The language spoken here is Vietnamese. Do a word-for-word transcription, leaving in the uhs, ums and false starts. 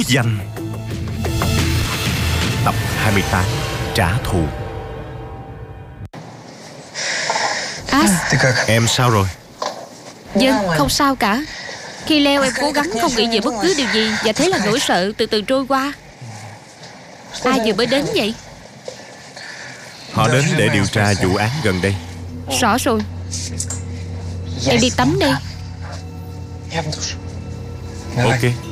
danh. Tập hai mươi tám. Trả thù. Ash, Em sao rồi? Dân, không sao cả. Khi leo em cố gắng không nghĩ về bất cứ điều gì, và thế là nỗi sợ từ từ trôi qua. Ai vừa mới đến vậy? Họ đến để điều tra vụ án gần đây. Rõ rồi. Em đi tắm đi. Ok.